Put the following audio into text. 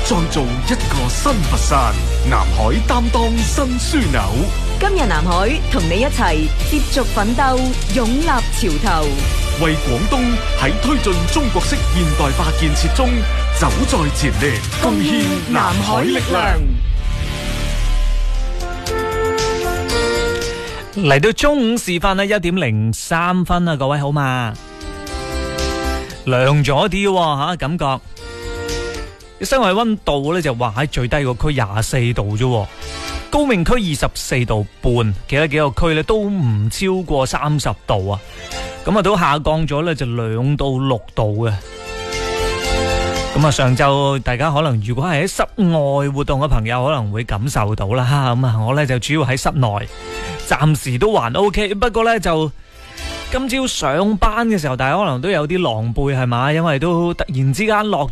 再造一個新佛山。南海擔當新樞紐， 今日南海同你一齊接續奮鬥，勇立潮頭， 為廣東喺推進中國式現代化建設中走在前列，貢獻南海力量。 嚟到中午時分啦，1:03啊，各位好嘛？涼咗啲吓，感覺室外溫度咧就話喺最低個區24度啫，高明區24度半，其他幾個區咧都唔超過30度啊，咁啊都下降咗咧就2到6度嘅。咁啊，上晝大家可能如果係喺室外活動嘅朋友可能會感受到啦，咁啊我咧就主要喺室內，暫時都還 OK， 不過咧就今朝上班嘅時候，大家可能都有啲狼狽係嘛，因為都突然之間落